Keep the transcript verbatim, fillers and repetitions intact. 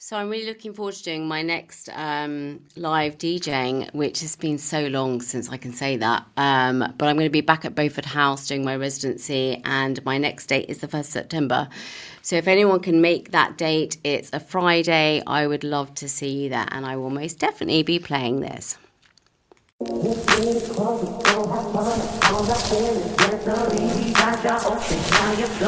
So I'm really looking forward to doing my next um, live DJing, which has been so long since I can say that. Um, but I'm going to be back at Beaufort House doing my residency, and my next date is the first of September. So if anyone can make that date, it's a Friday. I would love to see you there, and I will most definitely be playing this.